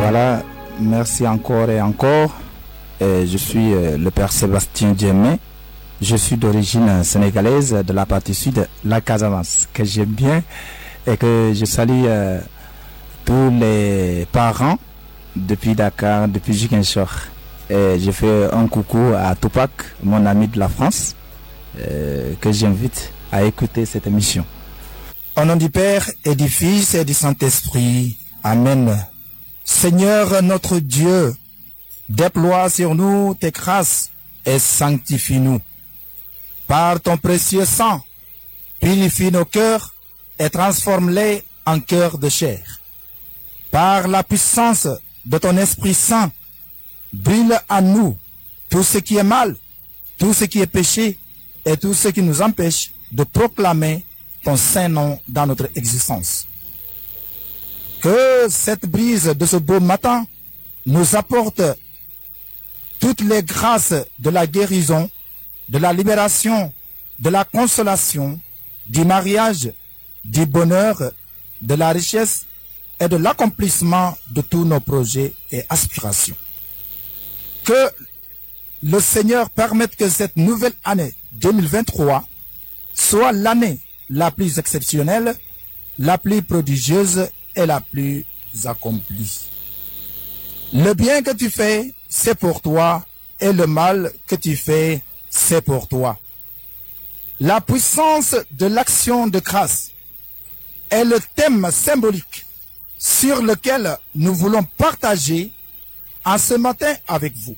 Voilà, merci encore et encore. Je suis le père Sébastien Diémé. Je suis d'origine sénégalaise de la partie sud, la Casamance, que j'aime bien et que je salue tous les parents depuis Dakar, depuis Ziguinchor. Et je fais un coucou à Tupac, mon ami de la France, que j'invite à écouter cette émission. Au nom du Père et du Fils et du Saint-Esprit. Amen. Seigneur notre Dieu, déploie sur nous tes grâces et sanctifie-nous. Par ton précieux sang, purifie nos cœurs et transforme-les en cœurs de chair. Par la puissance de ton Esprit Saint, brille à nous tout ce qui est mal, tout ce qui est péché et tout ce qui nous empêche de proclamer ton saint nom dans notre existence. Que cette brise de ce beau matin nous apporte toutes les grâces de la guérison, de la libération, de la consolation, du mariage, du bonheur, de la richesse et de l'accomplissement de tous nos projets et aspirations. Que le Seigneur permette que cette nouvelle année 2023 soit l'année la plus exceptionnelle, la plus prodigieuse et la plus accomplie. Le bien que tu fais, c'est pour toi, et le mal que tu fais, c'est pour toi. La puissance de l'action de grâce est le thème symbolique sur lequel nous voulons partager en ce matin avec vous.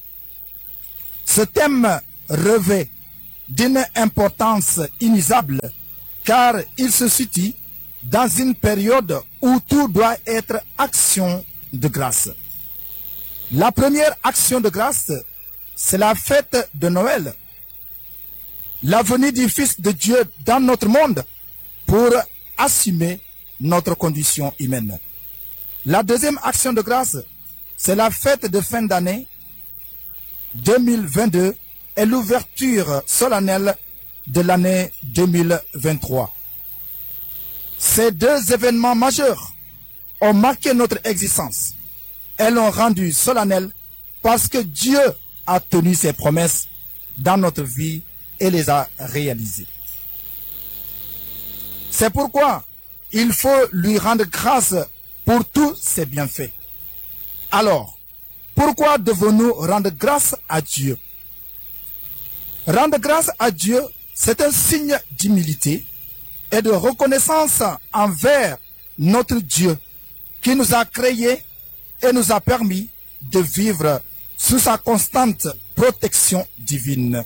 Ce thème revêt d'une importance inisable car il se situe dans une période où tout doit être action de grâce. La première action de grâce, c'est la fête de Noël. La venue du Fils de Dieu dans notre monde pour assumer notre condition humaine. La deuxième action de grâce, c'est la fête de fin d'année 2022 et l'ouverture solennelle de l'année 2023. Ces deux événements majeurs ont marqué notre existence. Elles l'ont rendu solennelle parce que Dieu a tenu ses promesses dans notre vie et les a réalisées. C'est pourquoi il faut lui rendre grâce pour tous ses bienfaits. Alors, pourquoi devons-nous rendre grâce à Dieu? Rendre grâce à Dieu, c'est un signe d'humilité et de reconnaissance envers notre Dieu qui nous a créés et nous a permis de vivre sous sa constante protection divine.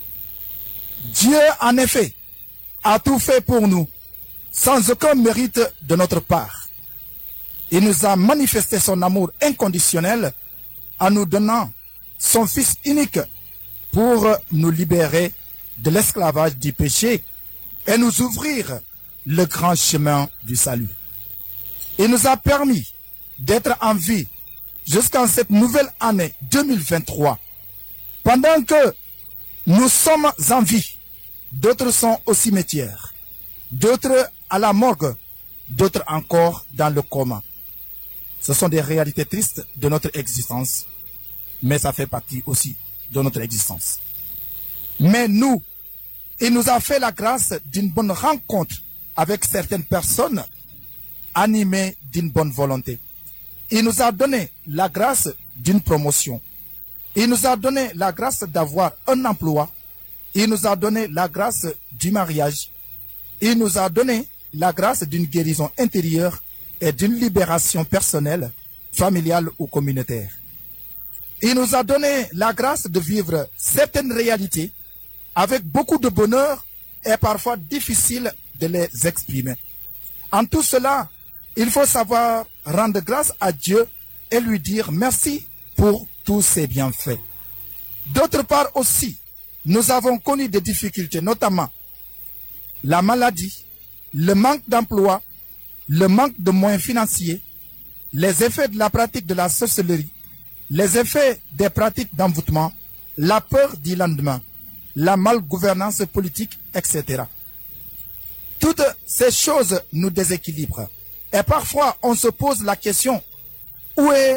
Dieu, en effet, a tout fait pour nous, sans aucun mérite de notre part. Il nous a manifesté son amour inconditionnel en nous donnant son Fils unique pour nous libérer de l'esclavage du péché et nous ouvrir le grand chemin du salut. Il nous a permis d'être en vie jusqu'en cette nouvelle année 2023. Pendant que nous sommes en vie, d'autres sont au cimetière, d'autres à la morgue, d'autres encore dans le coma. Ce sont des réalités tristes de notre existence, mais ça fait partie aussi de notre existence. Mais nous, il nous a fait la grâce d'une bonne rencontre avec certaines personnes animées d'une bonne volonté. Il nous a donné la grâce d'une promotion. Il nous a donné la grâce d'avoir un emploi. Il nous a donné la grâce du mariage. Il nous a donné la grâce d'une guérison intérieure et d'une libération personnelle, familiale ou communautaire. Il nous a donné la grâce de vivre certaines réalités avec beaucoup de bonheur et parfois difficile de les exprimer. En tout cela, il faut savoir rendre grâce à Dieu et lui dire merci pour tous ses bienfaits. D'autre part aussi, nous avons connu des difficultés, notamment la maladie, le manque d'emploi, le manque de moyens financiers, les effets de la pratique de la sorcellerie, les effets des pratiques d'envoûtement, la peur du lendemain, la malgouvernance politique, etc. Toutes ces choses nous déséquilibrent. Et parfois, on se pose la question, où est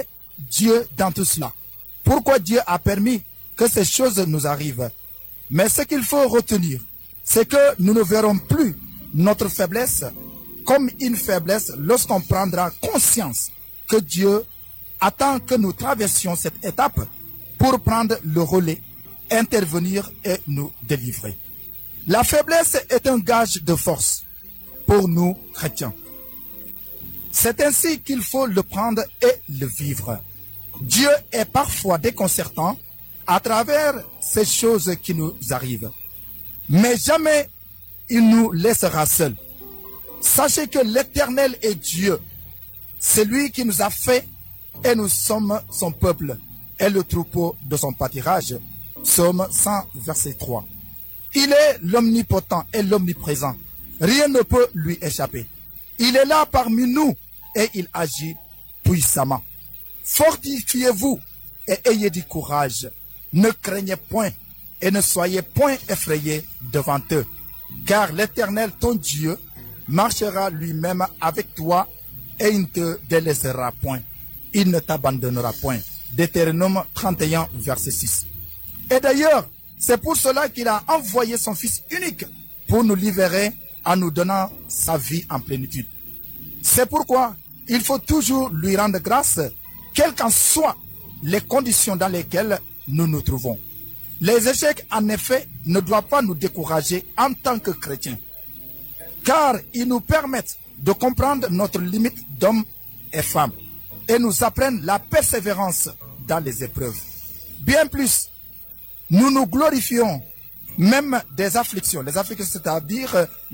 Dieu dans tout cela? Pourquoi Dieu a permis que ces choses nous arrivent? Mais ce qu'il faut retenir, c'est que nous ne verrons plus notre faiblesse comme une faiblesse lorsqu'on prendra conscience que Dieu attend que nous traversions cette étape pour prendre le relais, intervenir et nous délivrer. La faiblesse est un gage de force pour nous chrétiens. C'est ainsi qu'il faut le prendre et le vivre. Dieu est parfois déconcertant à travers ces choses qui nous arrivent. Mais jamais il nous laissera seuls. Sachez que l'Éternel est Dieu. C'est lui qui nous a fait et nous sommes son peuple et le troupeau de son pâturage. Psaume 100, verset 3. Il est l'omnipotent et l'omniprésent. Rien ne peut lui échapper. Il est là parmi nous et il agit puissamment. Fortifiez-vous et ayez du courage. Ne craignez point et ne soyez point effrayés devant eux. Car l'Éternel, ton Dieu, marchera lui-même avec toi et il ne te délaissera point. Il ne t'abandonnera point. Deutéronome 31, verset 6. Et d'ailleurs, c'est pour cela qu'il a envoyé son Fils unique pour nous libérer en nous donnant sa vie en plénitude. C'est pourquoi il faut toujours lui rendre grâce, quelles qu'en soient les conditions dans lesquelles nous nous trouvons. Les échecs, en effet, ne doivent pas nous décourager en tant que chrétiens, car ils nous permettent de comprendre notre limite d'hommes et femmes et nous apprennent la persévérance dans les épreuves. Bien plus, nous nous glorifions même des afflictions. Les afflictions, c'est-à-dire